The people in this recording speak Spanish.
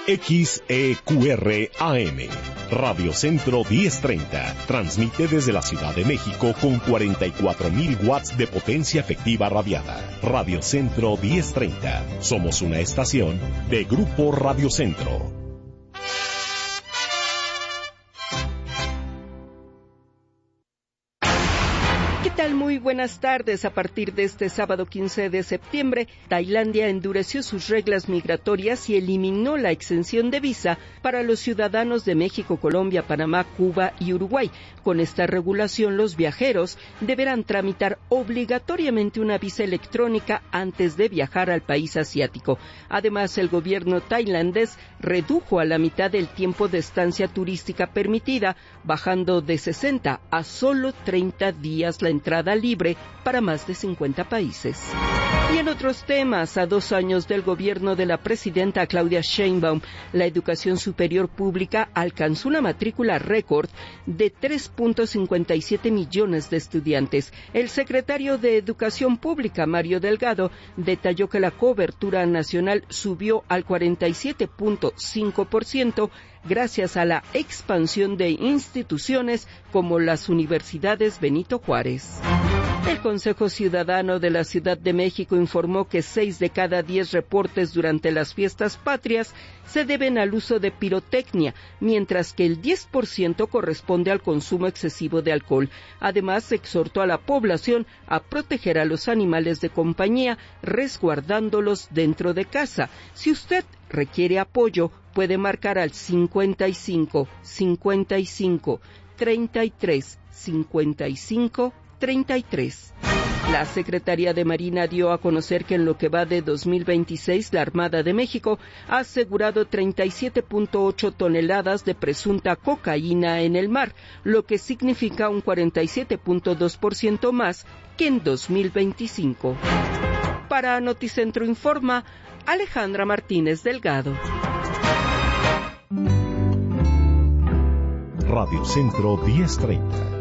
XEQR AM, Radio Centro 1030, transmite desde la Ciudad de México con 44,000 watts de potencia efectiva radiada. Radio Centro 1030, somos una estación de Grupo Radio Centro. Muy buenas tardes. A partir de este sábado 15 de septiembre, Tailandia endureció sus reglas migratorias y eliminó la exención de visa para los ciudadanos de México, Colombia, Panamá, Cuba y Uruguay. Con esta regulación, los viajeros deberán tramitar obligatoriamente una visa electrónica antes de viajar al país asiático. Además, el gobierno tailandés redujo a la mitad el tiempo de estancia turística permitida, bajando de 60 a solo 30 días la entrada libre para más de 50 países. Y en otros temas, a 2 años del gobierno de la presidenta Claudia Sheinbaum, la educación superior pública alcanzó una matrícula récord de 3.57 millones de estudiantes. El secretario de Educación Pública, Mario Delgado, detalló que la cobertura nacional subió al 47.5% gracias a la expansión de instituciones como las universidades Benito Juárez. El Consejo Ciudadano de la Ciudad de México informó que 6 de cada 10 reportes durante las fiestas patrias se deben al uso de pirotecnia, mientras que el 10% corresponde al consumo excesivo de alcohol. Además, exhortó a la población a proteger a los animales de compañía, resguardándolos dentro de casa. Si usted requiere apoyo, puede marcar al 55 55 33 55 33. La Secretaría de Marina dio a conocer que en lo que va de 2026, la Armada de México ha asegurado 37.8 toneladas de presunta cocaína en el mar, lo que significa un 47.2% más que en 2025. Para Noticentro Informa, Alejandra Martínez Delgado. Radio Centro 1030.